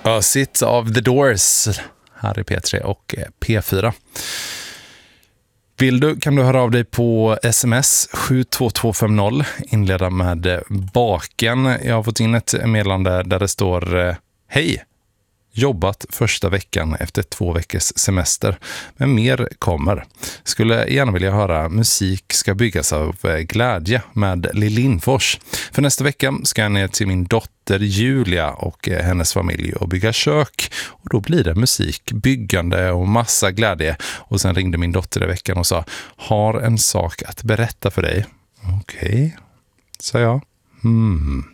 Ösigt av The Doors här i P3 och P4. Vill du kan du höra av dig på sms 72250, inleda med baken. Jag har fått in ett meddelande där det står hej, jobbat första veckan efter 2 veckors semester, men mer kommer. Skulle gärna vilja höra musik ska byggas av glädje med Lill Lindfors. För nästa vecka ska jag ner till min dotter Julia och hennes familj och bygga kök. Och då blir det musik, byggande och massa glädje. Och sen ringde min dotter i veckan och sa, har en sak att berätta för dig. Okej, sa jag.